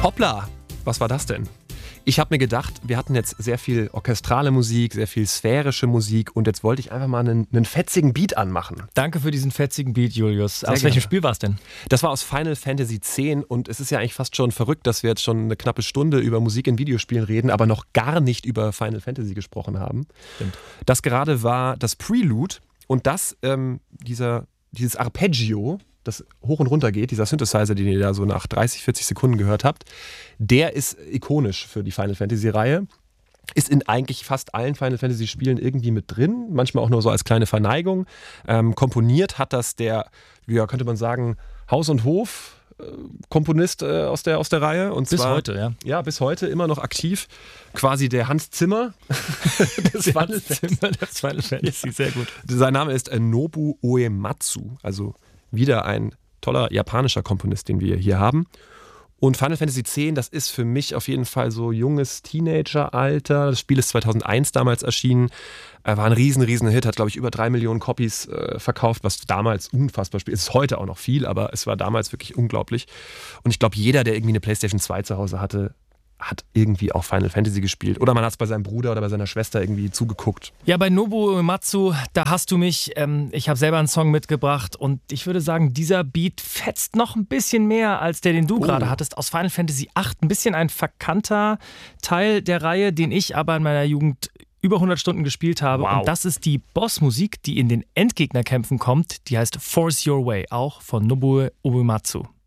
Hoppla, was war das denn? Ich habe mir gedacht, wir hatten jetzt sehr viel orchestrale Musik, sehr viel sphärische Musik und jetzt wollte ich einfach mal einen fetzigen Beat anmachen. Danke für diesen fetzigen Beat, Julius. Aus welchem Spiel war es denn? Das war aus Final Fantasy X und es ist ja eigentlich fast schon verrückt, dass wir jetzt schon eine knappe Stunde über Musik in Videospielen reden, aber noch gar nicht über Final Fantasy gesprochen haben. Stimmt. Das gerade war das Prelude und das, dieses Arpeggio, das hoch und runter geht, dieser Synthesizer, den ihr da so nach 30, 40 Sekunden gehört habt, der ist ikonisch für die Final Fantasy-Reihe. Ist in eigentlich fast allen Final Fantasy-Spielen irgendwie mit drin, manchmal auch nur so als kleine Verneigung. Komponiert hat das der, ja, könnte man sagen, Haus- und Hof-Komponist aus der Reihe. Und bis zwar, heute, ja. Ja, bis heute immer noch aktiv. Quasi der Hans Zimmer des Final Fantasy, sehr gut. Sein Name ist Nobuo Uematsu, also wieder ein toller japanischer Komponist, den wir hier haben. Und Final Fantasy X, das ist für mich auf jeden Fall so junges Teenageralter. Das Spiel ist 2001 damals erschienen. War ein riesen Hit, hat glaube ich über 3 Millionen Copies verkauft, was damals unfassbar spielt. Es ist heute auch noch viel, aber es war damals wirklich unglaublich. Und ich glaube, jeder, der irgendwie eine PlayStation 2 zu Hause hatte, hat irgendwie auch Final Fantasy gespielt. Oder man hat es bei seinem Bruder oder bei seiner Schwester irgendwie zugeguckt. Ja, bei Nobuo Uematsu, da hast du mich. Ich habe selber einen Song mitgebracht und ich würde sagen, dieser Beat fetzt noch ein bisschen mehr als der, den du gerade hattest. Aus Final Fantasy VIII. Ein bisschen ein verkannter Teil der Reihe, den ich aber in meiner Jugend über 100 Stunden gespielt habe. Wow. Und das ist die Bossmusik, die in den Endgegnerkämpfen kommt. Die heißt Force Your Way, auch von Nobuo Uematsu.